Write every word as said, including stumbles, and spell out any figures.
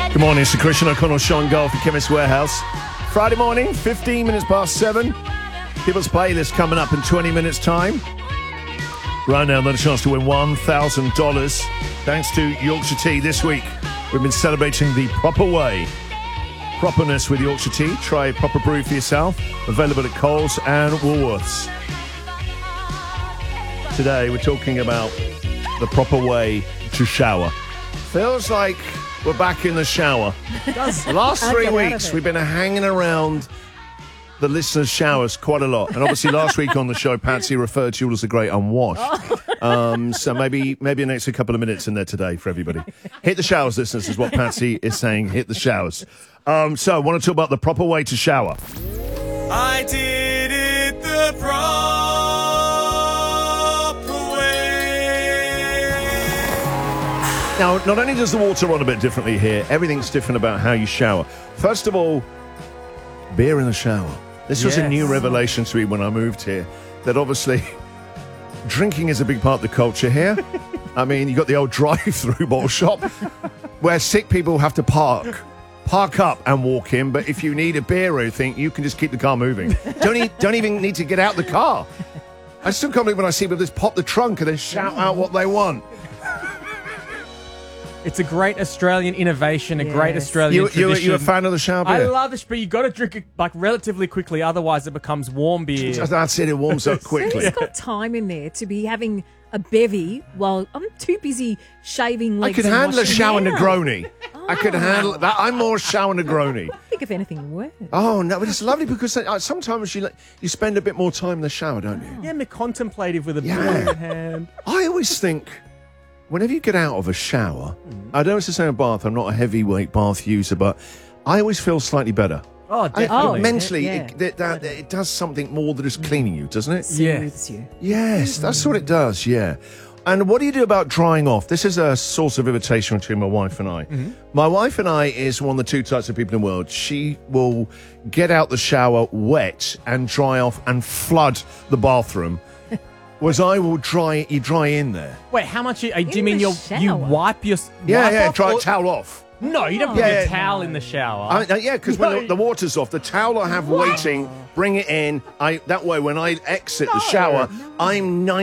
Good morning, it's the Christian O'Connell Show and Golf at Chemist Warehouse. Friday morning, fifteen minutes past seven. People's Playlist coming up in twenty minutes' time. Right now, another chance to win one thousand dollars. Thanks to Yorkshire Tea this week. We've been celebrating the proper way. Properness with Yorkshire Tea. Try a proper brew for yourself. Available at Coles and Woolworths. Today, we're talking about the proper way to shower. Feels like we're back in the shower. It does. The last three weeks, we've been hanging around the listeners' showers quite a lot. And obviously, last week on the show, Patsy referred to you as a great unwashed. Um, so maybe maybe an extra couple of minutes in there today for everybody. Hit the showers, listeners, is what Patsy is saying. Hit the showers. Um, so I want to talk about the proper way to shower. I did it the proper way. Now, not only does the water run a bit differently here, everything's different about how you shower. First of all, beer in the shower. This was Yes. a new revelation to me when I moved here, that obviously drinking is a big part of the culture here. I mean, you got the old drive-through bottle shop where sick people have to park. Park up and walk in, but if you need a beer or anything, you can just keep the car moving. Don't, e- don't even need to get out the car. I still can't believe when I see people just pop the trunk and then shout out what they want. It's a great Australian innovation, a Yes. great Australian You, you, tradition. you a fan of the shower beer? I love this, but you got to drink it like relatively quickly, otherwise it becomes warm beer. That's it, it warms up quickly. Who's got time in there to be having a bevy while I'm too busy shaving I legs? could and handle a washing shower hair? Negroni. I could handle that. I'm more shower Negroni. Think of anything worse. Oh, no, but it's lovely because uh, sometimes you like, you spend a bit more time in the shower, don't you? Yeah, I'm contemplative with a Yeah. beer in your hand. I always think whenever you get out of a shower, I know it's the same bath, I'm not a heavyweight bath user, but I always feel slightly better. Oh, I, definitely. Oh, mentally, yeah. it, that, that, it does something more than just cleaning you, doesn't it? Yeah. Soothes you. Yes, that's what it does, yeah. And what do you do about drying off? This is a source of irritation between my wife and I. Mm-hmm. My wife and I is one of the two types of people in the world. She will get out the shower wet and dry off and flood the bathroom. Whereas I will dry, you dry in there. Wait, how much? You, uh, do you In mean the you you shower? wipe your s- Yeah, wipe yeah, off, dry or- towel off. No, you don't put Yeah, your yeah. towel in the shower. I, uh, yeah, because when No. the, the water's off, the towel I have waiting, bring it in. I that way when I exit the shower, I'm